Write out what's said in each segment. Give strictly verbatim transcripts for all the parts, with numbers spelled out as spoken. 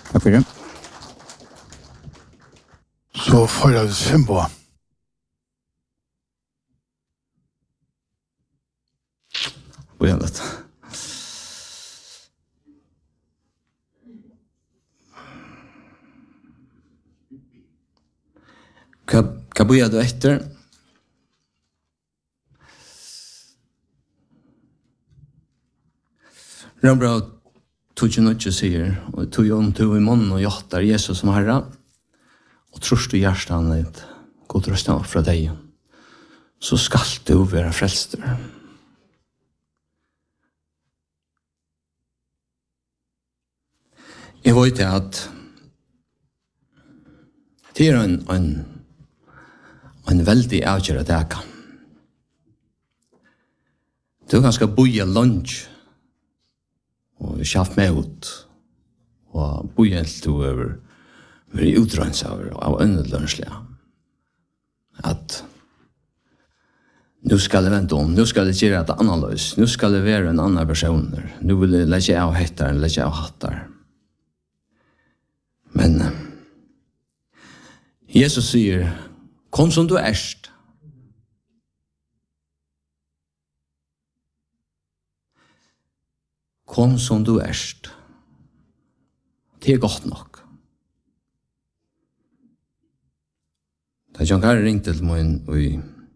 Takk for det. Så får jeg se på. Hvor er det? Hva, hva bor du etter? Rambra tog ju något säger och tog ju om tog i munnen och hjärtar Jesus som Herre och tröst du hjärtan ett god rösta från dig så skall du vara frälster. Jag vet att det är en, en, en väldigt avgörande dag. Du kan ska boja lunch og kjaft med ut, og bojen til å være utrønnsøver av underlønnslige. At nu skal jeg vente om, nu skal jeg gjøre det annerledes, nu skal jeg være en annen person, nu vil jeg legge av hettar, legge av hattar. Men Jesus sier, kom som du erst. Kom som du erst. Det er godt nok. Da John Carter ringte til meg i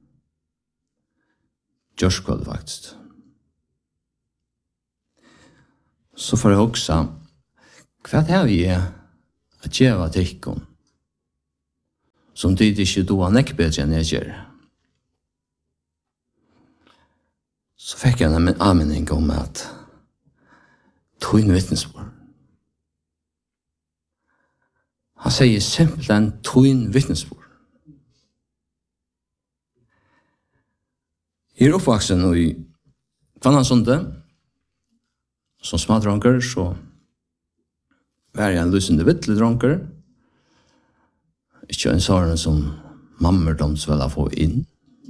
Jørskvall faktisk. Så får jeg også, hva er vi at gjøre til ikke som det ikke du har nekk bedre enn jeg gjør? Så fikk jeg en anmenning om at twin vittnesbord. Han sier simpelthen twin vittnesbord. Jeg er oppvaksen i Kvannasundet, som smadronker, så var jeg en lysende vittle dronker, ikke en sånn som mammer de skulle få inn.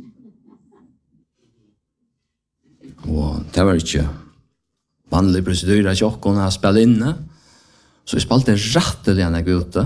Og det var ikke vanlig procedur att jag kunde spela inne. Så vi spelade rätteliga när ute.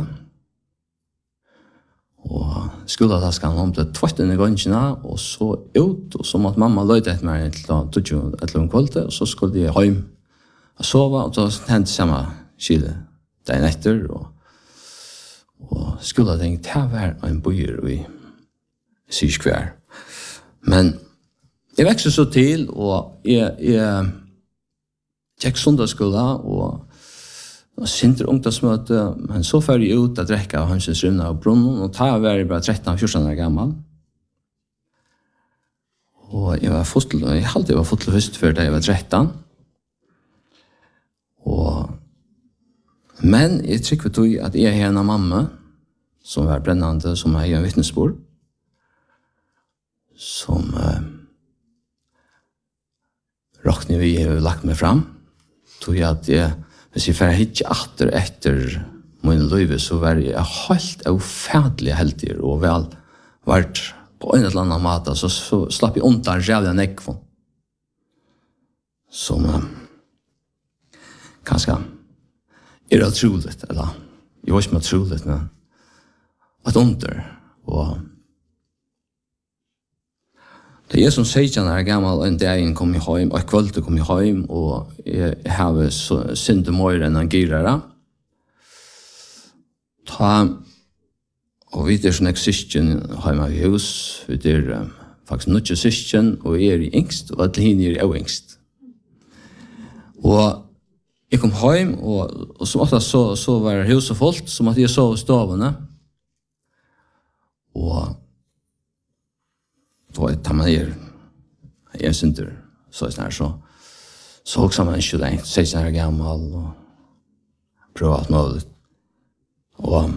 Och skulle ta skan om till tvätten gångerna och så ut och så att mamma löjde ett mig till att tog ett långt kväll och så skulle jag hem och sova och då hände samma skille dagen efter och och skulle ha tänkt här var en bojer i Syskvär. Men jag växte så till och jag jag Tjekk sundagsskola og, og sinter ungdomsmøte, men så før jeg ut at drekka av Hansens Runa og Brunnen, og ta var jeg bare tretton fjorton år gammal. Og jeg var fotel, jeg halte jeg var fotel høst før da jeg var tretton. Og, men jeg trykker tog at jeg har en mamma, som var brennande, som har en vittnesbord, som uh, råkner vi har lagt meg fram. Tog jeg at jeg, hvis jeg får hitte atter etter min liv, så var jeg helt ufædelig heldig og vel vært på en eller annen måte, så, så slapp jeg undan rævlig nekvån. Som um, kanskje er det troligt, eller jeg var ikke med troligt, men et under. Og det er som seijan er gammal en dag kom i heim, og kvölde kom i heim, og jeg har synte mer enn en girere. Ta, og vi er sånn ek syskjen heima i hus, vi er um, faktisk nødje syskjen, og jeg er i yngst, og alle henne er i yngst. Og jeg kom heim, og, og som ofta så, så var huset fullt, som at jeg sov i stovene. Og då tar man er en synder så är så så också man ju där sex år gammal och prova allt möjligt och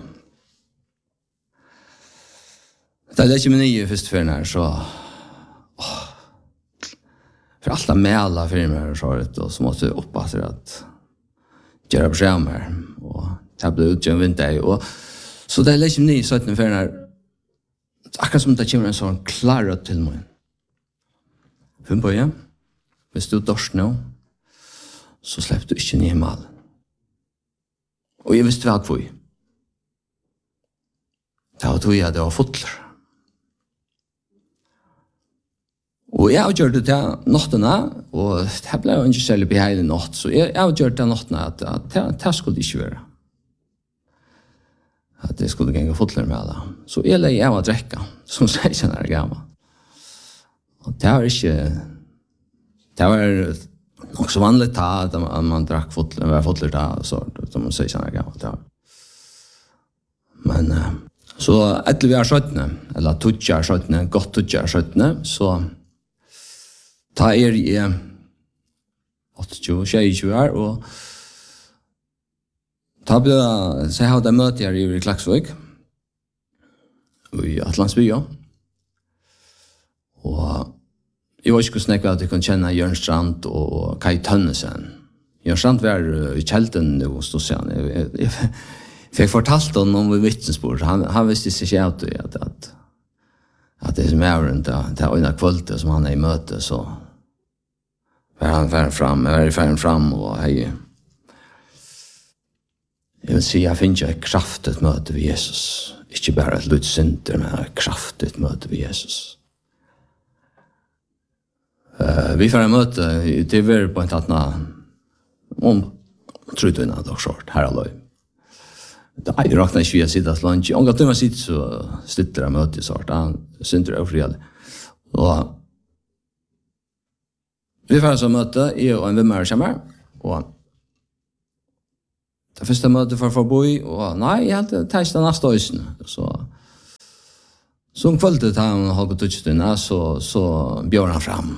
det är inte mig först för när så åh, för alla mäla för mig så det och så måste jag hoppas att göra skärmar och ta bli ut en vinter och så det är liksom ni så att för när akkurat som det kommer en sånn klarhet til meg. Finn på igjen. Hvis du dørst nå, så slipper du ikke ned i malen. Og jeg visste hva hvor. Det var tog jeg det var fotler. Og jeg gjør det til nottene, og det ble jo ikke særlig på hele natt, så jeg, jeg gjør det til nottene at, at det, det skulle det ikke være. At det skulle gjenge fotler med det. Så jeg legger jeg å drekke, som seksten er gammel. Og det var ikke, det var nok så vanlig ta, at man, man drakk fotler, var fotler da, så, som seksten er gammel. Det var. Men så etter vi er skjøttene, eller tutsi er skjøttene, godt tutsi er skjøttene, så ta er i åttiotjue, tjueåtte år, og ta ble, så jeg hadde møte her i Klaksvøk, i Atlantsbya, og jeg var ikke hvordan jeg at jeg kunne kjenne Jørn Strand og Kai Tønnesen. Jørn Strand var i Kjelden nå, stod seg. Jeg, jeg, jeg, fikk fortalt ham om vittnesbord, han, han visste ikke at, at, at, at det som er rundt, det er øyne kvølte som han er i møte, så var han ferdig fram, jeg var ferdig fram, og jeg, jeg vil si, jeg finner et kraftigt møte ved Jesus. Ikke bare et lutsinter, men et kraftigt møte ved Jesus. Uh, vi får en møte, det var på en tatt om trudøyene og skjort, her er løy. Det er jo rakna ikke vi har sittet til lunch. Om at du har sittet så stitter jeg møte i sort, han synder jeg ofri. Og vi får en sånn møte, jeg og en vimmer kommer, og det første møte for forbi, og nei, jeg hadde tæst den neste øysen. Så, så om kvöldet han har gått ut til så, så bjør han fram.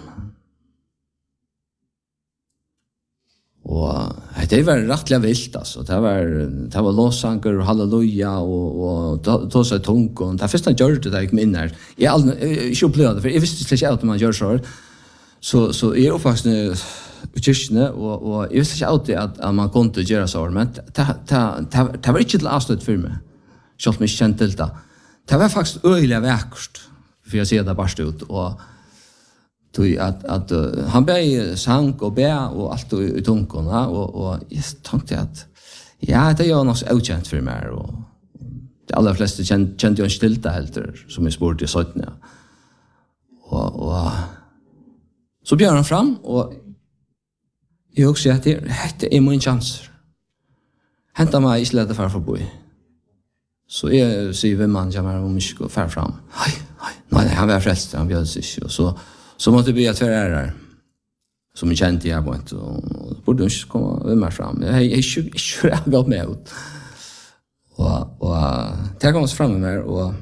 Og det var rettelig vilt, altså. Det var, det var låsanker og halleluja og, og ta seg tung. Og det første han gjør det da jeg kom inn her. Jeg har ikke opplevd det, for jeg visste ikke alltid man gjør så. Så, så jeg er oppvaksen i kyrkene, og, og jeg visste ikke alltid at, at man kunne gjøre så. Men det, det, det, det var ikke til avstøtt for meg, selv om jeg ikke kjente til det. Det var faktisk øyelig vekkert, for jeg sier det bare ut. Og at, at uh, han ble sang og be og alt i, i tungen, og, og jeg tenkte at ja, det gjør noe så utkjent for meg, og de aller fleste kjente, kjente jo en stilte helter, som jeg spurte i søtten, ja. Og, og så bjør han fram, og jeg også sier at dette er min chanser. Hentet meg ikke lette for forbi. Så jeg sier hvem man kommer om ikke gå fær fram. Hei, hei, nei, han var frelst, han bjør seg ikke, og så Så måtte vi ha tver ærer, som jeg kjente jeg på, og burde ikke komme ved meg fram. Jeg er ikke gått med ut. Og, og det kom oss fram med meg, og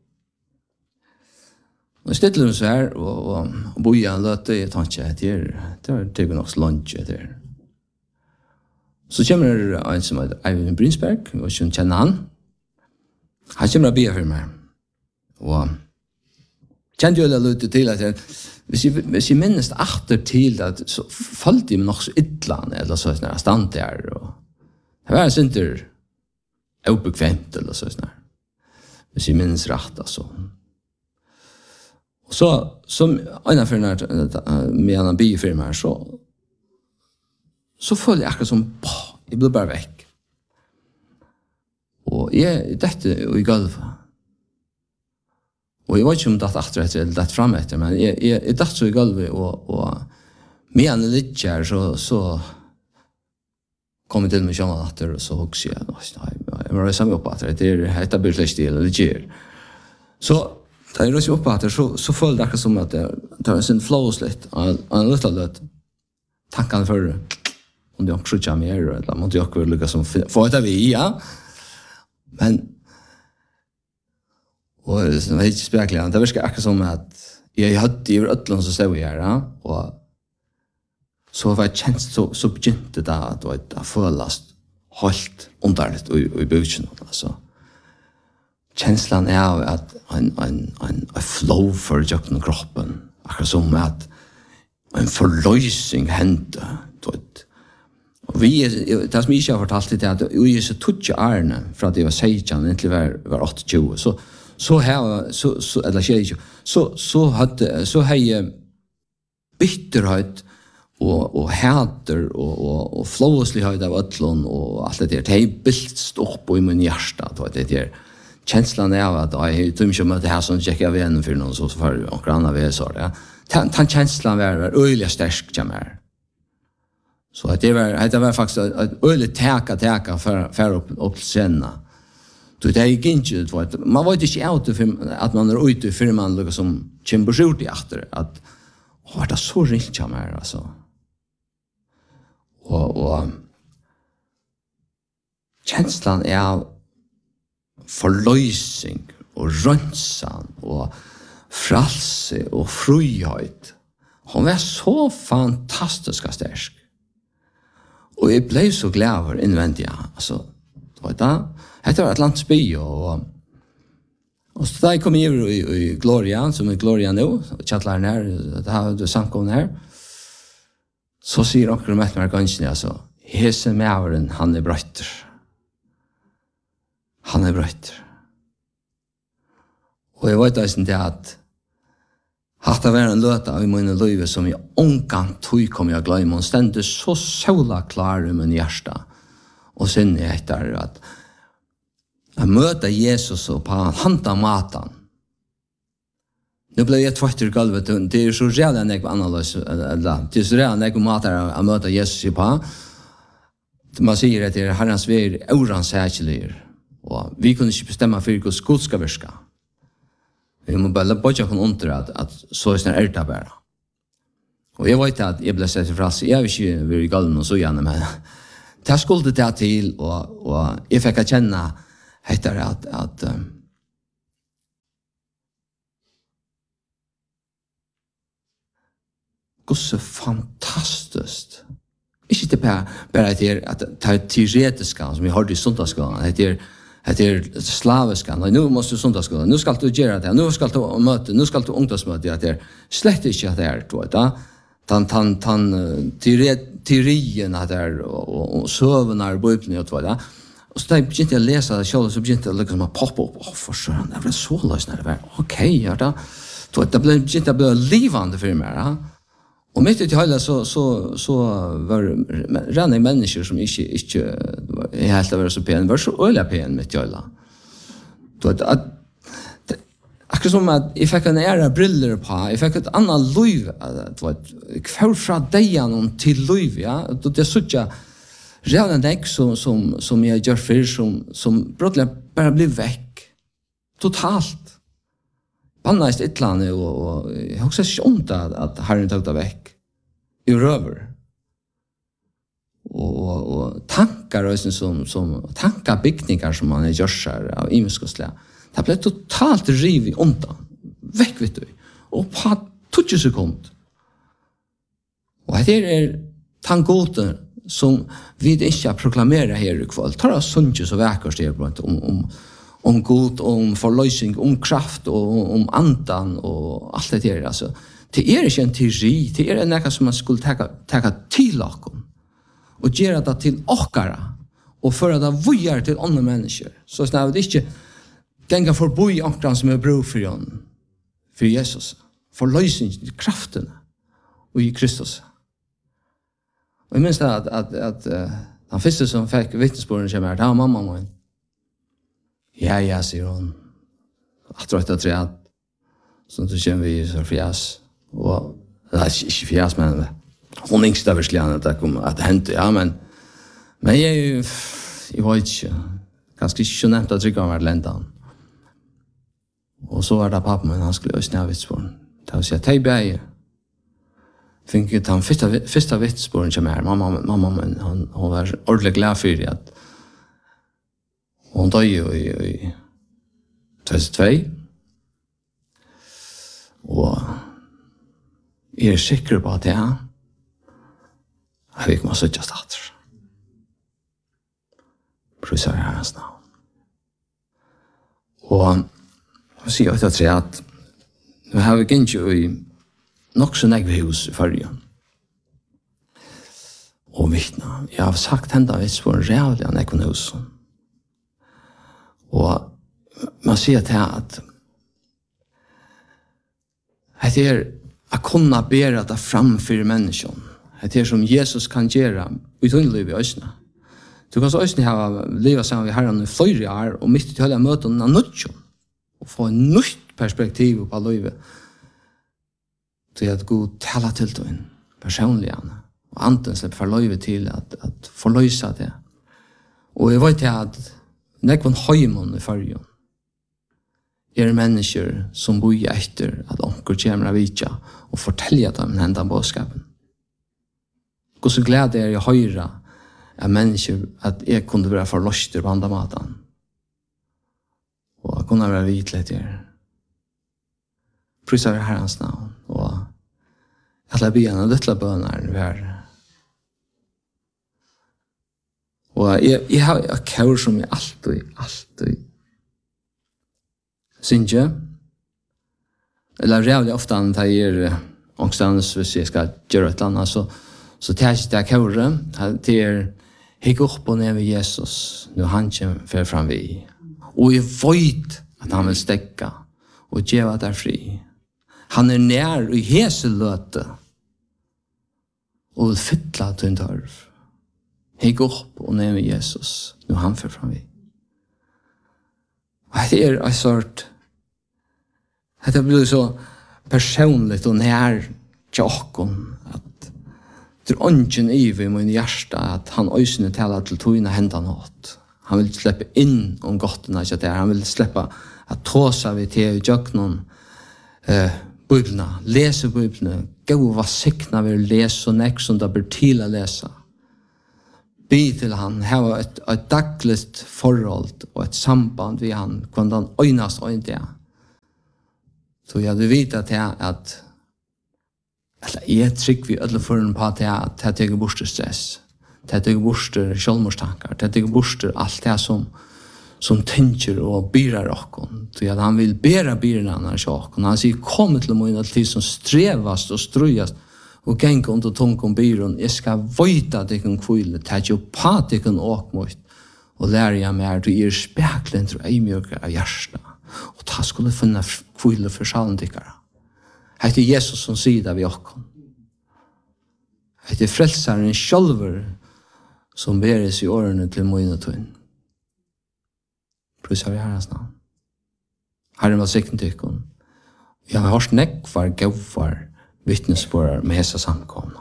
og stedte dem så her, og, og, og bo igjen løte, jeg tenkte at det var det nok lunch etter. Så kommer det en som heter Eivind Brynsberg, og jeg kjenner han. Han kommer og bier for meg. Og kjente jo litt til at jeg, hvis jeg, hvis jeg minnes atter til at så følte jeg meg nok så ytland eller så sånn her stand der og det var en synder ubekvemt eller så sånn her hvis jeg minnes rett altså og så som en av firmaer med en bifirma her så så følte jeg akkurat som bah, jeg ble bare vekk og jeg dette i gulvet. Og jeg vet ikke om det er etter etter eller det er frem etter, men jeg, jeg, jeg datt så i gulvet, og, og med en litt her, så, så kom jeg til med kjønne etter, og så hos jeg, nei, jeg må røse meg opp etter, det er et av byrlig stil, eller det gjør. Så da jeg røser meg opp etter, så, så følte jeg akkurat som at det, det var sin flås litt, og en litt av det, tankene for om det også ikke er mer, eller om det også vil lykkes som få et av vi, ja. Men og det var ikke spekelig, det var ikke akkurat som at jeg hadde i Øtland som stod her, ja? Og så var jeg kjent, så, så begynte det at det føles helt underligt i, i bygden. Altså. Kjenslan er at en, en, en, en flow for jøkken kroppen, akkurat som at en forløsning hendte. Og vi, det som jeg ikke har fortalt det, er at vi er så tutsi ærene fra at jeg var seksten, inntil var, var åttiotjue, så så här så så eller tjej så så hade så hej bitterhet og, og hater og, og, og flåslighet av ötlån og alt det der. Det er bildt opp i min hjärsta. Det der känslan av at jeg tror ikke om at det her som ikke er vennen for noen, så for noen andre ved så. Ja. Den känslan var øyelig sterk til meg. Så det var, det var faktisk et øyelig teka, teka for, for opp, opp til scenen. Det er ikke, man vet ikke at man er ute før man liksom kommer skjort i etter, at å, det er så ringt til meg, altså. Og, og känslan er av forløsning og rønsan og fralse og frihet. Hun var så fantastisk sterk. Og jeg ble så glad over innvendig. Altså, det var da, det var et landsby, og, og så da jeg kom over i, i Gloria, som er Gloria nå, kjattleren her, det har du samkommet her, så sier dere med meg ganske, altså, hese mæveren, han er brøyter. Han er brøyter. Og jeg vet også det at hatt det vært en løte av mine liv som jeg omgang tog kom jeg glemme, og stendet så sola klar i min hjerte, og sinne etter at jeg møter Jesus og på handa maten. Nu blev jag tvått i golvet, det är så redan jag analys, det är så redan jag matar att möta Jesus i på. Man säger att det är Herrens väg oransäkelig, och vi kunde inte bestämma för hur Gud ska virka. Vi må bara börja från under att, att så är det ärta bara. Och jag vet att jag blev sett i frans, jag vill inte vara i golven och så gärna, men det skulle det till, och, och jag fick att känna heter att, att um, så fantastiskt. Ikke det bare, bare det at det er teoretiske, som vi hørte i sundagsskolen, det er, det er slaviske, nå må du sundagsskolen, nå skal du gjøre det, nå skal du møte, nå skal du ungdomsmøte, det er slett ikke at det er, tror jeg, den, den, den teorien at det er, og, og søvn er bøypene, og tror jeg, og så da jeg begynte å lese det selv, så begynte jeg liksom å poppe opp, å, for søren, det ble så løsende, det var ok, ja, da, det begynte å bli livende for meg, ja. Och mitt i hela så så så var rena människor som inte inte är helt över så pen var så öliga pen mitt i hela. Då att akkurat som att jag fick en era briller på, jag fick ett annat liv, det var kvar från dejan till liv, ja. Då det sådär redan det som som som jag gör för som som brottsliga bara blir väck totalt. Bannast ett land och, och jag också inte ont att, att Herren tog det väck i röver. Och, och, och tankar som, som tankar byggningar som man gör sig av imenskosliga. Det blev totalt rivigt undan. Väck vet du. Och på tjugo sekund. Och det är tangoten som vi inte proklamerar här i kväll. Tar oss sundt så väckar det om, om om god, om forløsning, om kraft, og om andan, og alt det der. Altså, det er ikke en teori, det er noe som man skulle ta til okken, og gjøre det til okkara, og føre det videre til andre mennesker. Så snart det ikke ganger forbi okkara som er brug for han, for Jesus. Forløsning, kraften, og i Kristus. Og jeg minns at, at, at uh, den første som fikk vittnesbordene kommer her, det var mamma min. Ja, ja, sier hun. Jeg tror ikke at så du kommer vi så fjæs. Og, nei, ikke fjæs, men hun yngste virkelig at det kom at det hendte, ja, men men jeg, jeg var ikke ganske ikke så nevnt at trygge om hvert lendan. Og så var det pappa min, han skulle øsne av vitsporen. Det var å si at hei, bæg, fikk jeg den første, første vitsporen som er, mamma, mamma min, hun, hun var ordentlig glad for det, at hon døde jo i, i tjugotvå. Og jeg er sikker på at jeg har ikke må søtte stater. Prøver jeg hans navn. Og jeg sier at jeg tror at vi har ikke jo i nok så negve hus i fargen. Og vittna, jeg har sagt henne hvis på en rævlig av negve hus. Og man sier til at det er å kunne bære det framfor mennesken. Det är som Jesus kan göra i din liv i ösna. Du kan så ösna ha livet sammen med Herren i flera år och mitt i hela möten av nutjon och få en nytt perspektiv på livet. Till att gå tala till dig personligen och anten släpper för livet till att, att förlösa det. Och jag vet att när man höjmon i färgen är människor som bor efter att onkel kommer av vitja och fortälja dem hända bådskapen. Och så glad är jag höra av människor att jag kunde vara förlöster på andra maten. Och jag kunde vara vitlet er. Prisar Herrens namn. Och alla bena lilla bönar här. Och jag, jag har en kör som jag alltid, alltid synge. Eller rävligt ofta när jag är ångstans hvis jag ska göra ett annat så, så tar jag det kören. Det är higg upp och ner med Jesus. Nu han kommer för fram vi. Och jag vet att han vill stäcka och geva där fri. Han är nær i heseløte og vil fytla til en tørv. Higg upp og ned med Jesus. Nu han för fram vi. Det är en sort det blir så personligt och nær tjockon att det är ungen i vid min hjärsta att han ösne talar till tojna hända något. Han vill släppa in om gottena så där. Han vill släppa att tåsa vid till jöknon eh, bibelna, läsa bibelna, gå vad sikna vi läsa och näck som det blir till att läsa. Be till han, ha ett, ett dagligt förhåll och ett samband vid han, kunde han öjnas och inte. Så jag hade vetat det att eller jag tryck vi alla förrän på att det det tar bort stress. Det tar bort självmordstankar. Det tar bort allt det som som tänker och byrar och så att han vill bära byrna när sak och han säger kom till mig till som strävas och strujas och gäng under tungan byrån jag ska vita det kan kvilla ta ju på det kan åk mot och lära jag mig att du är speklen tror jag mjölka av hjärta och ta skulle finna kvilla för självdikare. Det är Jesus som säger det vi också. Det är frälsaren själver som bär sig i åren till mojnatun. Prisar vi Herrens namn. Herren var sikten till ikon. Jag har hört nekvar gåvar vittnesbörare med hessa samkomna.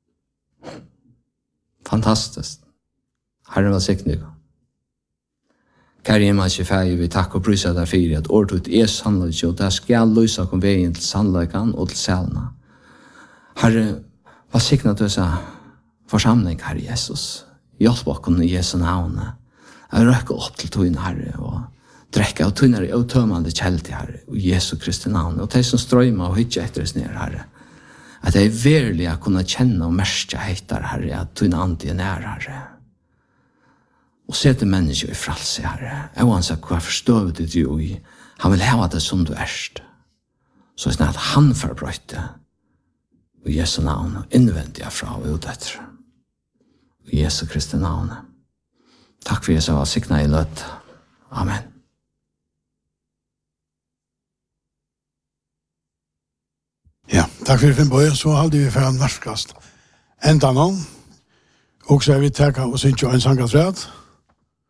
Fantastiskt. Herren var sikten till ikon. Kære hjemme tjefæg, vi takk og prisar der fyrir at ordet er sannleik og der skal løysa kom veien til sannleikan og til selna. Herre, hva sikna du sa forsamling, Herre Jesus. Hjelp okkom i Jesu navne. Jeg røkker opp til tøyne, Herre, og drekka og tøyne i utømmende kjell til Herre, og Jesu Kristi navne. Og de som strøyma og hytja etter oss ned, Herre. At det er verlig å kunne kjenne og merke heitar, Herre, at tøyne andi er nær, Herre. Og sette mennesker i fralse, Herre. Jeg anser hva forstøvet du jo i. Han vil hava det som du erst. Så er at han forbrøyte. Og Jesu navn, innvendig fra og ut etter. Og Jesu Kristi navn. Takk for Jesu var sikna i løt. Amen. Ja, takk for Finnbøy. Så hadde vi for en verskast. Enda nå. Og så er vi takket og synes jo en sangatræt.